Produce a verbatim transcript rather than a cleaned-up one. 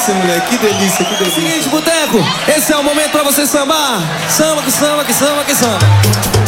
delícia, moleque, que delícia, que delícia. Seguinte, boteco, esse é o momento pra você sambar. Samba, que samba, que samba, que samba.